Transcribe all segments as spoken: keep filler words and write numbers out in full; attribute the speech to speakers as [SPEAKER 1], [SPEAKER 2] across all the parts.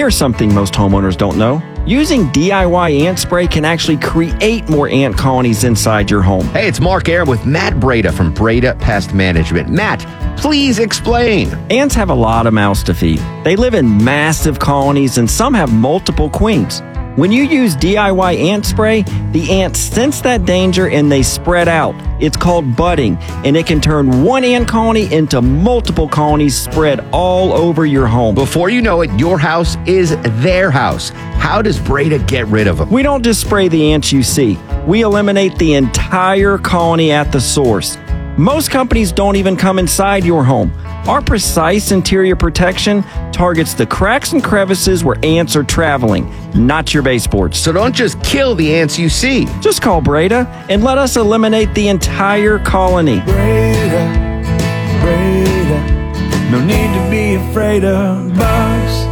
[SPEAKER 1] Here's something most homeowners don't know. Using D I Y ant spray can actually create more ant colonies inside your home.
[SPEAKER 2] Hey, it's Mark Air with Matt Breda from Breda Pest Management. Matt, please explain.
[SPEAKER 1] Ants have a lot of mouths to feed. They live in massive colonies and some have multiple queens. When you use D I Y ant spray, the ants sense that danger and they spread out. It's called budding, and it can turn one ant colony into multiple colonies spread all over your home.
[SPEAKER 2] Before you know it, your house is their house. How does Breda get rid of them?
[SPEAKER 1] We don't just spray the ants you see. We eliminate the entire colony at the source. Most companies don't even come inside your home. Our precise interior protection targets the cracks and crevices where ants are traveling, not your baseboards.
[SPEAKER 2] So don't just kill the ants you see.
[SPEAKER 1] Just call Breda and let us eliminate the entire colony.
[SPEAKER 3] Breda, Breda, no need to be afraid of bugs.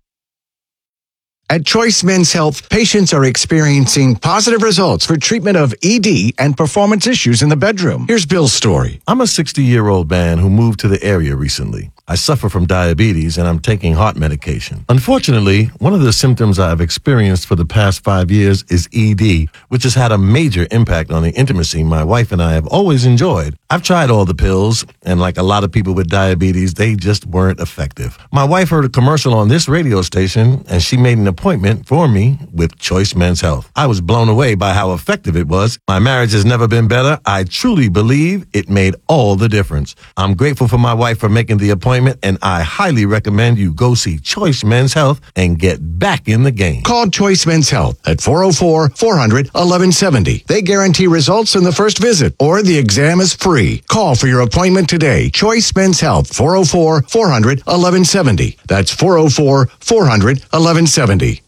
[SPEAKER 4] At Choice Men's Health, patients are experiencing positive results for treatment of E D and performance issues in the bedroom. Here's Bill's story.
[SPEAKER 5] I'm a sixty-year-old man who moved to the area recently. I suffer from diabetes and I'm taking heart medication. Unfortunately, one of the symptoms I've experienced for the past five years is E D, which has had a major impact on the intimacy my wife and I have always enjoyed. I've tried all the pills, and like a lot of people with diabetes, they just weren't effective. My wife heard a commercial on this radio station, and she made an appointment for me with Choice Men's Health. I was blown away by how effective it was. My marriage has never been better. I truly believe it made all the difference. I'm grateful for my wife for making the appointment, and I highly recommend you go see Choice Men's Health and get back in the game.
[SPEAKER 4] Call Choice Men's Health at four oh four, four hundred, eleven seventy. They guarantee results in the first visit, or the exam is free. Call for your appointment today. Choice Men's Health, four oh four, four hundred, eleven seventy. That's four oh four, four hundred, eleven seventy.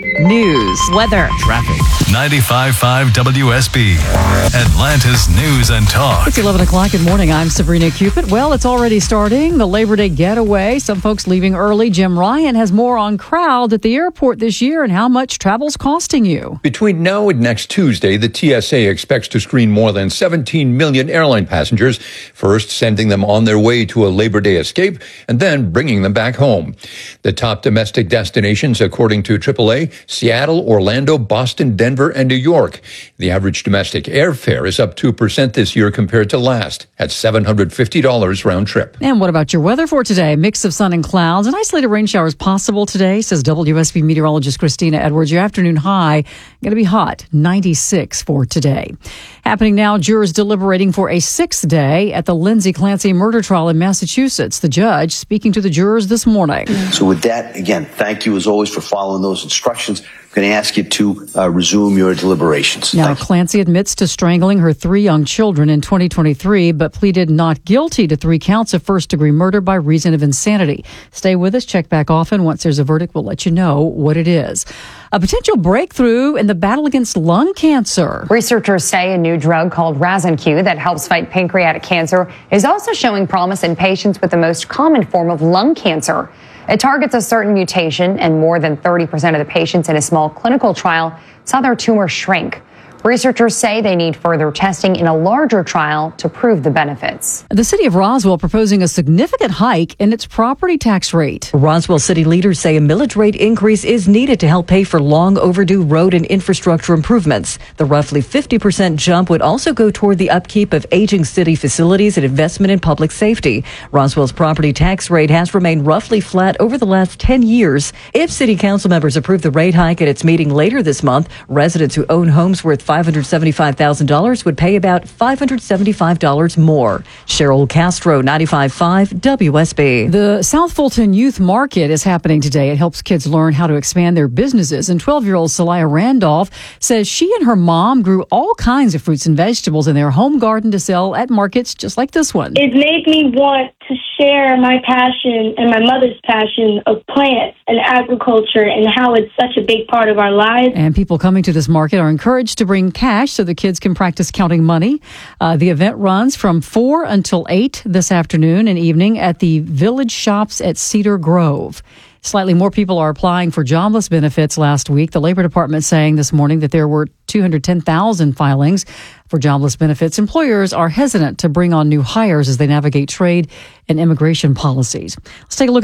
[SPEAKER 6] News, weather,
[SPEAKER 7] traffic. ninety-five point five W S B, Atlanta's News and Talk.
[SPEAKER 6] It's eleven o'clock. Good morning. I'm Sabrina Cupid. Well, it's already starting. The Labor Day getaway. Some folks leaving early. Jim Ryan has more on crowd at the airport this year and how much travel's costing you.
[SPEAKER 8] Between now and next Tuesday, the T S A expects to screen more than seventeen million airline passengers, first sending them on their way to a Labor Day escape and then bringing them back home. The top domestic destinations, according to triple A, Seattle, Orlando, Boston, Denver, and New York. The average domestic airfare is up two percent this year compared to last, at seven hundred fifty dollars round trip.
[SPEAKER 6] And what about your weather for today? Mix of sun and clouds. An isolated rain showers possible today, says W S B meteorologist Christina Edwards. Your afternoon high going to be hot, ninety-six for today. Happening now, jurors deliberating for a sixth day at the Lindsay Clancy murder trial in Massachusetts. The judge speaking to the jurors this morning.
[SPEAKER 9] So with that, again, thank you as always for following those instructions. I'm going to ask you to uh, resume your deliberations.
[SPEAKER 6] Now,
[SPEAKER 9] Thank
[SPEAKER 6] Clancy admits to strangling her three young children in twenty twenty-three, but pleaded not guilty to three counts of first-degree murder by reason of insanity. Stay with us. Check back often. Once there's a verdict, we'll let you know what it is. A potential breakthrough in the battle against lung cancer.
[SPEAKER 10] Researchers say a new drug called Razanq that helps fight pancreatic cancer is also showing promise in patients with the most common form of lung cancer. It targets a certain mutation, and more than thirty percent of the patients in a small clinical trial saw their tumor shrink. Researchers say they need further testing in a larger trial to prove the benefits.
[SPEAKER 6] The city of Roswell proposing a significant hike in its property tax rate.
[SPEAKER 11] Roswell city leaders say a millage rate increase is needed to help pay for long overdue road and infrastructure improvements. The roughly fifty percent jump would also go toward the upkeep of aging city facilities and investment in public safety. Roswell's property tax rate has remained roughly flat over the last ten years. If city council members approve the rate hike at its meeting later this month, residents who own homes worth five hundred seventy-five thousand dollars would pay about five hundred seventy-five dollars more. Cheryl Castro, ninety-five point five W S B.
[SPEAKER 6] The South Fulton Youth Market is happening today. It helps kids learn how to expand their businesses. And twelve-year-old Celia Randolph says she and her mom grew all kinds of fruits and vegetables in their home garden to sell at markets just like this one.
[SPEAKER 12] It made me want to share my passion and my mother's passion of plants and agriculture and how it's such a big part of our lives.
[SPEAKER 6] And people coming to this market are encouraged to bring cash so the kids can practice counting money. Uh, the event runs from four until eight this afternoon and evening at the Village Shops at Cedar Grove. Slightly more people are applying for jobless benefits last week. The Labor Department saying this morning that there were two hundred ten thousand filings for jobless benefits. Employers are hesitant to bring on new hires as they navigate trade and immigration policies. Let's take a look at